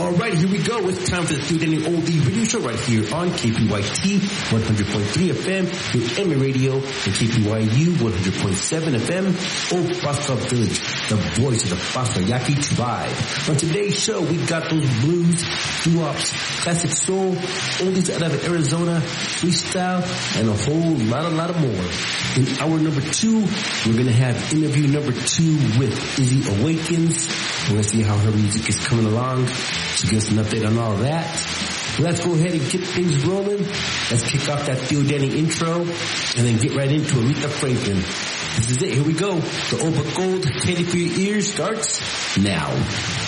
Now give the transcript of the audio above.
All right, here we go. It's time for the Theo Danny Oldie Radio Show right here on KPYT 100.3 FM, with Emmy Radio, and KPYU 100.7 FM, Old Boston Village, the voice of the Boston Yaqui tribe. On today's show, we got those blues, doo-wops, classic soul, oldies out of Arizona, freestyle, and a whole lot of more. In hour number 2, we're going to have interview number 2 with Izzy Awakens. We're going to see how her music is coming along. She gives us an update on all that. Let's go ahead and get things rolling. Let's kick off that Theo Danny intro and then get right into Aretha Franklin. This is it. Here we go. The Old But Gold Candy for Your Ears starts now.